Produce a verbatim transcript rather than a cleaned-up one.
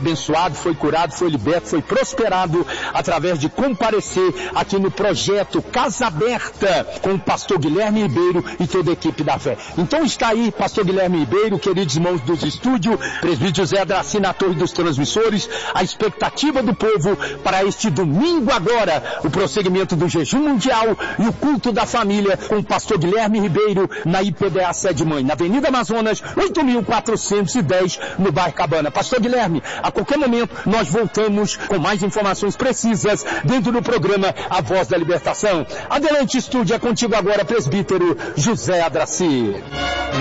abençoado, foi curado, foi liberto, foi prosperado através de comparecer aqui no projeto Casa Aberta com o pastor Guilherme Ribeiro e toda a equipe da fé. Então está aí, pastor Guilherme Ribeiro, queridos irmãos dos estúdios, presbítero José Adraci na torre dos transmissores, a expectativa do povo para este domingo agora, o prosseguimento do jejum mundial e o culto da família com o pastor Guilherme Ribeiro na I P D A Sede Mãe, na Avenida Amazonas, oito mil quatrocentos e dez, no bairro Cabana. Pastor Guilherme, a qualquer momento nós voltamos com mais informações precisas dentro do programa A Voz da Libertação. Adelante, estúdio, é contigo agora, presbítero José Adraci.